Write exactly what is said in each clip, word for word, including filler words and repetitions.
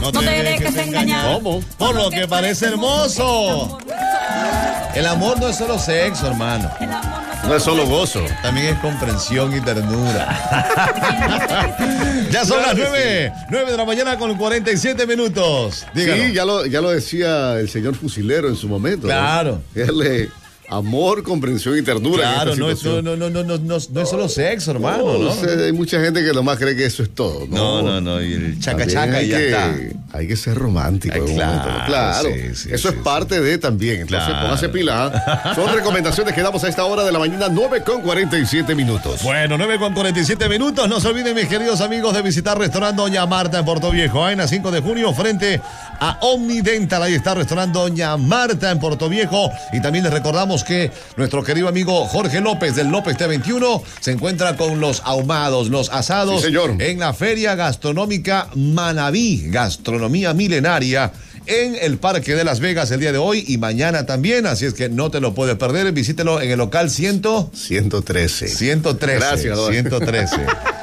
No te dejes engañar. ¿Cómo? Por lo que parece hermoso. El amor no es solo sexo, hermano. No es solo gozo. También es comprensión y ternura. Ya son las nueve, nueve de la mañana con cuarenta y siete minutos. Díganos. Sí, ya lo, ya lo decía el señor fusilero en su momento. Claro. ¿no? Darle amor, comprensión y ternura. Claro, en no, esta es, no, no, no, no, no, no es solo sexo, hermano. No, no, ¿no? O sea, hay mucha gente que nomás cree que eso es todo. No, no, no, no. Y el chaca También chaca hay y ya que, está. Hay que ser romántico. Ay, en un claro, momento. Claro. sí, sí, eso sí, es parte sí. de también. Entonces, Claro. póngase pila. ¿eh? Son recomendaciones que damos a esta hora de la mañana, nueve con cuarenta y siete minutos. Bueno, nueve con cuarenta y siete minutos. No se olviden, mis queridos amigos, de visitar restaurante Doña Marta en Portoviejo. En la cinco de junio, frente a Omnidental. Ahí está restaurante Doña Marta en Portoviejo. Y también les recordamos que nuestro querido amigo Jorge López del López T veintiuno se encuentra con los ahumados, los asados Sí, señor. en la Feria Gastronómica Manabí, gastronomía milenaria, en el Parque de Las Vegas el día de hoy y mañana también, así es que no te lo puedes perder. Visítelo en el local cien, ciento trece. ciento trece. Gracias, don. ciento trece.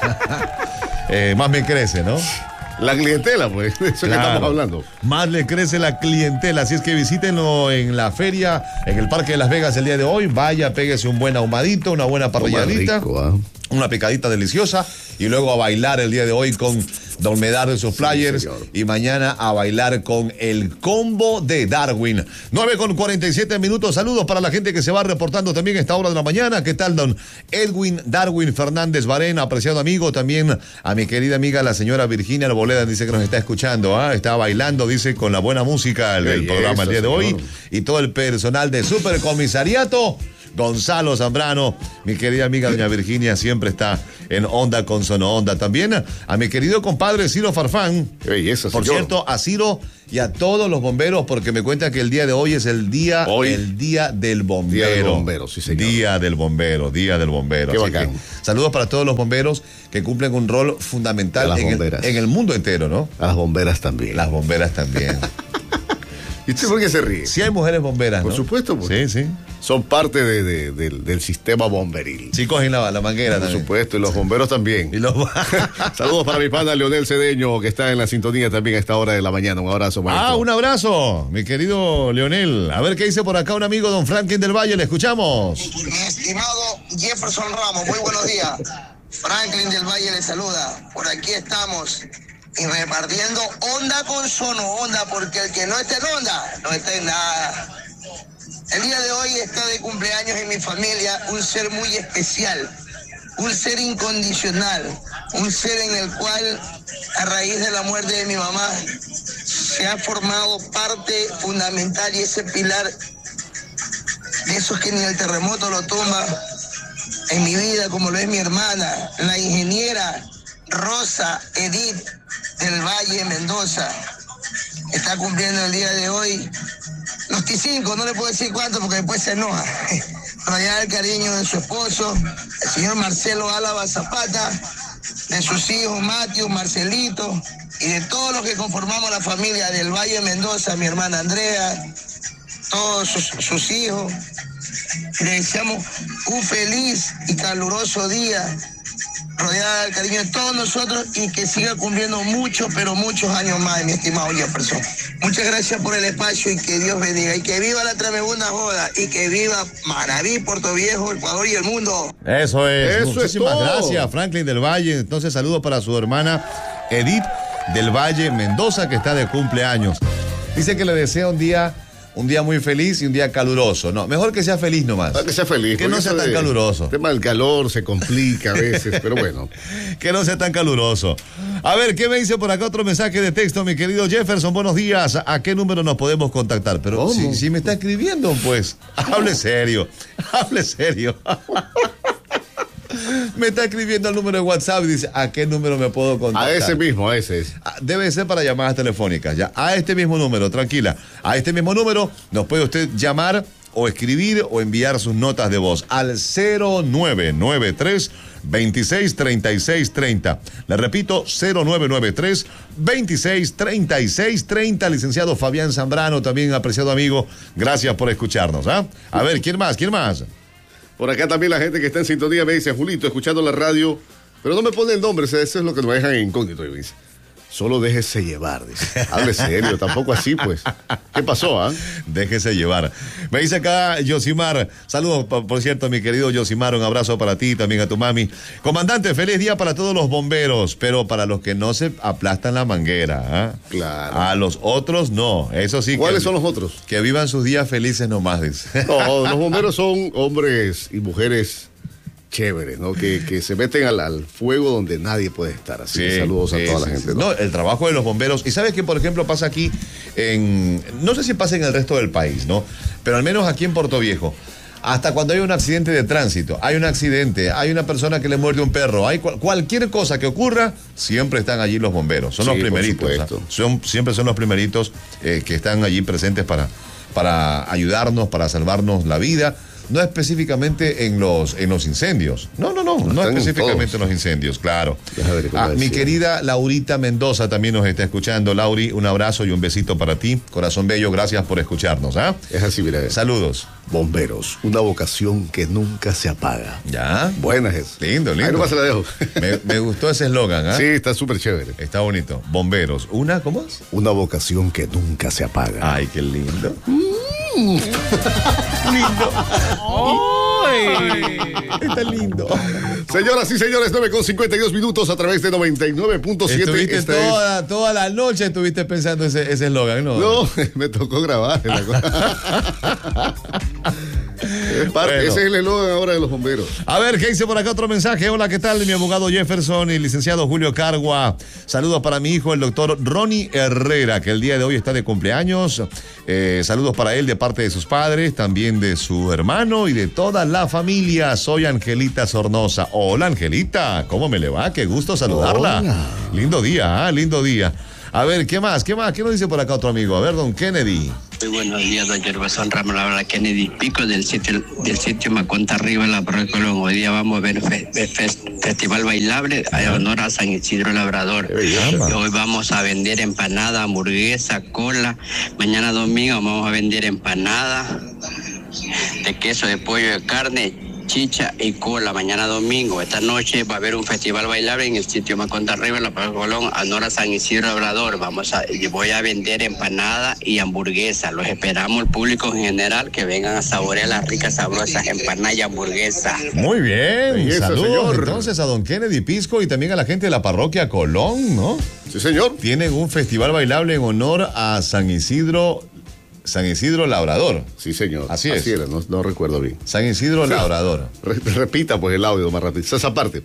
eh, más me crece, ¿no? La clientela, pues, de eso Claro. que estamos hablando. Más le crece la clientela, así es que visítenlo en la feria, en el Parque de Las Vegas el día de hoy. Vaya, péguese un buen ahumadito, una buena parrilladita, Rico, ¿ah? una picadita deliciosa y luego a bailar el día de hoy con Don Medardo y sus flyers señor. y mañana a bailar con el combo de Darwin. nueve con cuarenta y siete minutos. Saludos para la gente que se va reportando también a esta hora de la mañana. ¿Qué tal, don Edwin Darwin Fernández Barén, apreciado amigo? También a mi querida amiga la señora Virginia Arboleda, dice que nos está escuchando, ¿ah? Está bailando, dice, con la buena música el, del Belleza, programa el día de hoy. señor. Y todo el personal de Supercomisariato. Gonzalo Zambrano, mi querida amiga doña Virginia, siempre está en onda con Sono Onda. También a mi querido compadre Ciro Farfán. Qué belleza, Por señor. cierto, a Ciro y a todos los bomberos, porque me cuenta que el día de hoy es el día, Hoy. el día del bombero. Día del bombero, sí, señor. Día del bombero, día del bombero. Qué Así bacán. que, saludos para todos los bomberos que cumplen un rol fundamental A las en el, bomberas. en el mundo entero, ¿no? A las bomberas también. Las bomberas también. ¿Y usted por qué se ríe? Sí hay mujeres bomberas, Por ¿no? supuesto, pues. Sí, sí. Son parte de, de- del, del sistema bomberil. Sí cogen la, la manguera Por también. supuesto, y los bomberos también. Y los... Saludos para mi pana Leonel Cedeño, que está en la sintonía también a esta hora de la mañana. Un abrazo, maestro. Ah, un abrazo, mi querido Leonel. A ver qué dice por acá un amigo, don Franklin del Valle. Le escuchamos. Mi estimado Jefferson Ramos, muy buenos días. Franklin del Valle le saluda. Por aquí estamos y repartiendo onda con Sono Onda, porque el que no esté en onda, no está en nada. El día de hoy está de cumpleaños en mi familia un ser muy especial, un ser incondicional, un ser en el cual, a raíz de la muerte de mi mamá, se ha formado parte fundamental y ese pilar de esos que ni el terremoto lo tumba en mi vida, como lo es mi hermana, la ingeniera Rosa Edith del Valle Mendoza. Está cumpliendo el día de hoy los T cinco, no le puedo decir cuánto porque después se enoja. Para llevar el cariño de su esposo, el señor Marcelo Álava Zapata, de sus hijos Mateo, Marcelito y de todos los que conformamos la familia del Valle Mendoza, mi hermana Andrea, todos sus, sus hijos. Le deseamos un feliz y caluroso día, rodeada del cariño de todos nosotros y que siga cumpliendo muchos, pero muchos años más, mi estimado Jefferson. Muchas gracias por el espacio y que Dios bendiga. Y que viva la tremenda joda y que viva Manabí, Puerto Viejo, Ecuador y el mundo. Eso es. Eso es Muchísimas todo. gracias, Franklin del Valle. Entonces, saludos para su hermana Edith del Valle Mendoza, que está de cumpleaños. Dice que le desea un día, un día muy feliz y un día caluroso. No, mejor que sea feliz nomás. Para que sea feliz. Que porque no sea eso tan de- caluroso. El tema del calor se complica a veces, pero bueno. Que no sea tan caluroso. A ver, ¿qué me dice por acá otro mensaje de texto, mi querido Jefferson? Buenos días. ¿A qué número nos podemos contactar? Pero ¿Cómo? si, si me está escribiendo, pues, hable serio. Hable serio. Me está escribiendo el número de WhatsApp y dice, ¿a qué número me puedo contactar? A ese mismo, a ese es. Ah, debe ser para llamadas telefónicas, ya. A este mismo número, tranquila. A este mismo número nos puede usted llamar o escribir o enviar sus notas de voz al cero nueve nueve tres, veintiséis, treinta y seis, treinta. Le repito, cero nueve nueve tres, veintiséis, treinta y seis, treinta. Licenciado Fabián Zambrano, también apreciado amigo, gracias por escucharnos, ¿ah? A ver, ¿quién más? ¿Quién más? Por acá también la gente que está en sintonía me dice, Julito, escuchando la radio, pero no me pone el nombre, eso es lo que nos dejan en incógnito, me dice. Solo déjese llevar, dice. Hable serio, tampoco así, pues. ¿Qué pasó, ah? ¿eh? Déjese llevar. Me dice acá Yosimar, saludos, por, por cierto, mi querido Yosimar, un abrazo para ti, también a tu mami. Comandante, feliz día para todos los bomberos, pero para los que no se aplastan la manguera, ¿eh? Claro. A los otros no, eso sí. ¿Cuáles que, son los otros? Que vivan sus días felices nomás, dice. No, los bomberos son hombres y mujeres chéveres, ¿no? Que, que se meten al, al fuego donde nadie puede estar. Así que Sí, saludos sí, a toda sí, la gente. sí. ¿no? No, el trabajo de los bomberos. Y sabes que, por ejemplo, pasa aquí en. No sé si pasa en el resto del país, ¿no? Pero al menos aquí en Puerto Viejo. Hasta cuando hay un accidente de tránsito, hay un accidente, hay una persona que le muerde un perro, hay cual, cualquier cosa que ocurra, siempre están allí los bomberos. Son Sí, los primeritos. por ¿ah? Son, siempre son los primeritos eh, que están allí presentes para, para ayudarnos, para salvarnos la vida. No específicamente en los en los incendios. No, no, no, no, no específicamente en los incendios, claro. Ah, mi querida Laurita Mendoza también nos está escuchando. Lauri, un abrazo y un besito para ti. Corazón bello, gracias por escucharnos. ¿ah? Es así, mira. Saludos. Bomberos, una vocación que nunca se apaga. ¿Ya? Buena es. Lindo, lindo. Ahí nomás se la dejo. Me, me gustó ese eslogan, ¿ah? Sí, está súper chévere. Está bonito. Bomberos. ¿Una, cómo es? Una vocación que nunca se apaga. Ay, qué lindo. Lindo. ¡Ay! Está lindo. Señoras y señores, nueve con cincuenta y dos minutos a través de noventa y nueve punto siete. Estuviste toda, es... toda la noche estuviste pensando ese eslogan, ¿no? No, me tocó grabar. La cosa. Es parte, bueno. Ese es el eslogan ahora de los bomberos. A ver, ¿qué dice por acá? Otro mensaje. Hola, ¿qué tal? Mi abogado Jefferson y licenciado Julio Cargua. Saludos para mi hijo, el doctor Ronnie Herrera, que el día de hoy está de cumpleaños. Eh, saludos para él de parte de sus padres, también de su hermano y de toda la familia. Soy Angelita Sornosa. Hola, Angelita. ¿Cómo me le va? Qué gusto saludarla. Hola. Lindo día, ¿ah? Lindo día. A ver, ¿qué más? ¿Qué más? ¿Qué nos dice por acá otro amigo? A ver, don Kennedy. Muy buenos días, don Jefferson Ramos, la verdad, Kennedy Pico del sitio, del sitio Maconta Arriba, en la Parroquia Colón. Hoy día vamos a ver fe, fe, festival bailable en honor a San Isidro Labrador. Hoy vamos a vender empanada, hamburguesa, cola. Mañana domingo vamos a vender empanada de queso, de pollo, de carne, chicha y cola. Mañana domingo, esta noche va a haber un festival bailable en el sitio Maconta Arriba, en la Parroquia Colón, honor a San Isidro Labrador. Vamos a, voy a vender empanada y hamburguesa. Los esperamos, el público en general, que vengan a saborear las ricas, sabrosas empanadas y hamburguesas. Muy bien, Belleza, saludos señor. Entonces a don Kennedy Pisco y también a la gente de la Parroquia Colón, ¿no? Sí, señor. Tienen un festival bailable en honor a San Isidro San Isidro Labrador. Sí, señor. Así es. Así era, no, no recuerdo bien. San Isidro sí. Labrador. Re, repita pues el audio más rápido. Esa parte.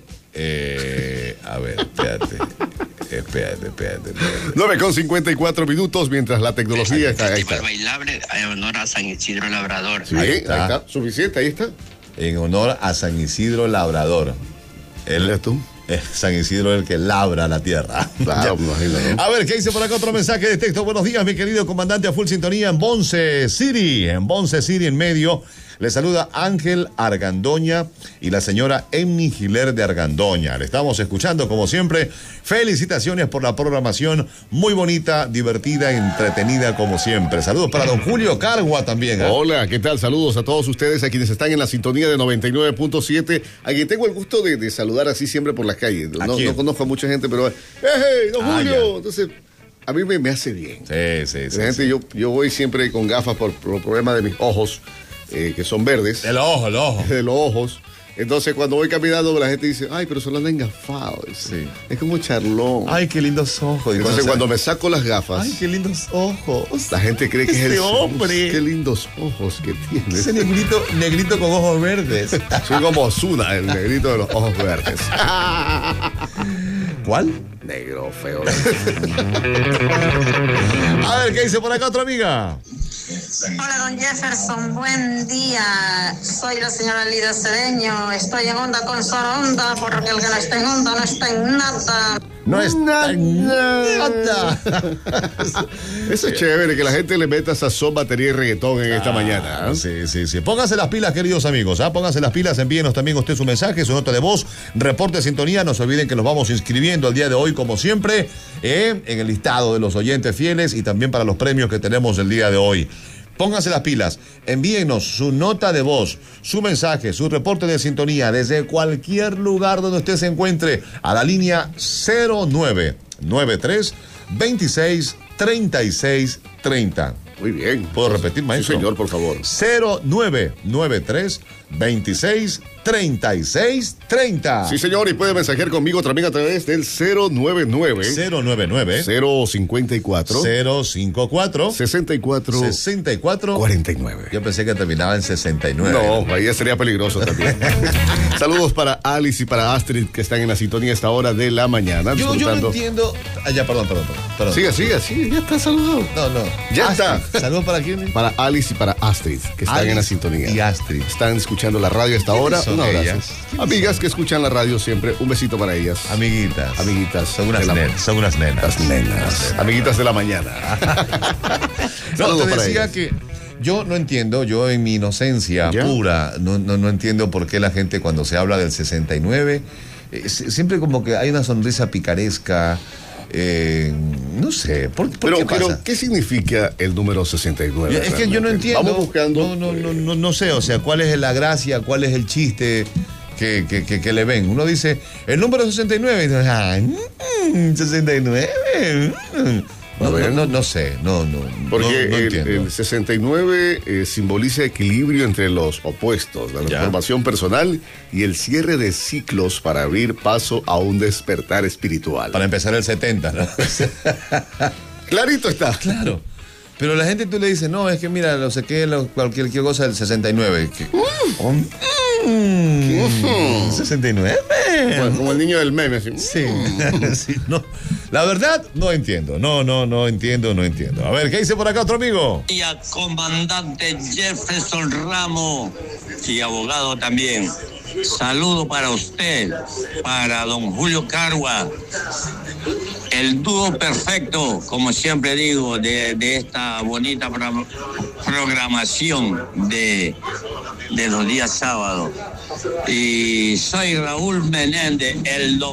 Eh, a ver, espérate. Espérate, espérate, espérate. nueve con cincuenta y cuatro minutos mientras la tecnología está ahí. Festival bailable en honor a San Isidro Labrador. Sí, ahí, está. ahí está. Suficiente, ahí está. En honor a San Isidro Labrador. ¿Él es tú? Eh, San Isidro es el que labra la tierra. Claro, imagino, ¿no? A ver, ¿qué dice por acá? Otro mensaje de texto. Buenos días, mi querido comandante, a full sintonía en Bonce City. En Bonce City, en medio. Le saluda Ángel Argandoña y la señora Emmy Giler de Argandoña. Le estamos escuchando, como siempre. Felicitaciones por la programación. Muy bonita, divertida, entretenida, como siempre. Saludos para don Julio Cargua también. ¿eh? Hola, ¿qué tal? Saludos a todos ustedes, a quienes están en la sintonía de noventa y nueve punto siete. A quien tengo el gusto de, de saludar así siempre por las calles. No, no conozco a mucha gente, pero... ¡Eh, hey, don ah, Julio! Ya. Entonces... A mí me, me hace bien. Sí, sí, sí. La gente, sí. Yo, yo voy siempre con gafas por, por el problema de mis ojos, eh, que son verdes. De los ojos, los ojos. De los ojos. Entonces, cuando voy caminando, la gente dice, ay, pero solo anda engafado. Sí. Es como charlón. Ay, qué lindos ojos. Entonces, o sea, cuando me saco las gafas. Ay, qué lindos ojos. La gente cree que este es el hombre. Qué lindos ojos que tiene. Ese negrito, negrito con ojos verdes. Soy como Ozuna, el negrito de los ojos verdes. ¿Cuál? Negro, feo. A ver, ¿qué dice por acá otra amiga? Hola, don Jefferson, buen día. Soy la señora Lida Cedeño. Estoy en onda con solo onda, porque el que no está en onda no está en nada. No está en nada. Eso es chévere, que la gente le meta sazón, batería y reggaetón en esta ah, mañana. ¿eh? Sí, sí, sí. Pónganse las pilas, queridos amigos. ¿eh? Pónganse las pilas, envíenos también usted su mensaje, su nota de voz, reporte de sintonía. No se olviden que nos vamos inscribiendo el día de hoy, como siempre, eh, en el listado de los oyentes fieles y también para los premios que tenemos el día de hoy. Pónganse las pilas, envíenos su nota de voz, su mensaje, su reporte de sintonía desde cualquier lugar donde usted se encuentre a la línea cero nueve nueve tres, veintiséis, treinta y seis, treinta. Muy bien. ¿Puedo repetir, maestro? Sí, señor, por favor. cero nueve nueve tres, veintiséis, treinta y seis, treinta. Sí, señor, y puede mensajear conmigo también a través del cero nueve nueve. cero nueve nueve. cero cinco cuatro. cero cinco cuatro. sesenta y cuatro. sesenta y cuatro. cuarenta y nueve. Yo pensé que terminaba en sesenta y nueve. No, ahí sería peligroso también. Saludos para Alice y para Astrid, que están en la sintonía a esta hora de la mañana. Yo, disfrutando. yo no entiendo. Ah, ya, perdón, perdón, perdón. Sigue, sigue, sigue. Ya está saludado. No, no. Ya Astrid. está. ¿Saludos para quién? Para Alice y para Astrid, que están Alice en la sintonía. y Astrid. Están escuchando la radio a esta hora. son Un abrazo. ellas? Amigas que escuchan la radio siempre. Un besito para ellas. Amiguitas. Amiguitas. Son unas, de la- nenas, son unas nenas. Las nenas. Amiguitas de la mañana. No, Saludos te para decía ellas. que yo no entiendo, yo en mi inocencia ¿Ya? pura, no, no, no entiendo por qué la gente cuando se habla del sesenta y nueve, eh, se- siempre como que hay una sonrisa picaresca, eh, no sé, ¿por, por Pero, qué pasa? pero, ¿qué significa el número sesenta y nueve? es que yo no realmente? entiendo. Vamos buscando. No, no, no, no, no sé, o sea, cuál es la gracia, cuál es el chiste que, que, que, que le ven. Uno dice, el número sesenta y nueve, y dice, ah, mm, sesenta y nueve. mm". A No, ver. no, no, no sé, no, no. Porque no, no el, entiendo. el sesenta y nueve eh, simboliza equilibrio entre los opuestos, la Ya. transformación personal y el cierre de ciclos para abrir paso a un despertar espiritual. Para empezar el setenta, ¿no? Clarito está. Claro. Pero la gente tú le dices, no, es que mira, no sé qué, lo- cualquier, cualquier cosa del sesenta y nueve. Que, oh, mm, ¿sesenta y nueve? Bueno, como el niño del meme. Así. Sí, sí, no. La verdad, no entiendo. No, no, no entiendo, no entiendo. A ver, ¿qué dice por acá otro amigo? Día, comandante Jefferson Ramos y abogado también. Saludo para usted, para don Julio Cargua, el dúo perfecto, como siempre digo, de, de esta bonita pro- programación de, de los días sábados. Y soy Raúl Menéndez, el